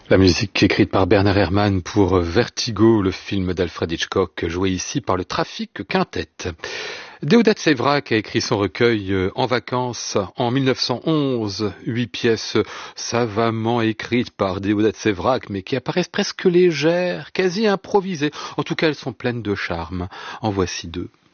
La musique écrite par Bernard Herrmann pour Vertigo, le film d'Alfred Hitchcock, joué ici par le Traffic Quintet. Déodat Séverac a écrit son recueil En vacances en 1911, 8 pièces savamment écrites par Déodat Séverac, mais qui apparaissent presque légères, quasi improvisées. En tout cas, elles sont pleines de charme. En voici deux.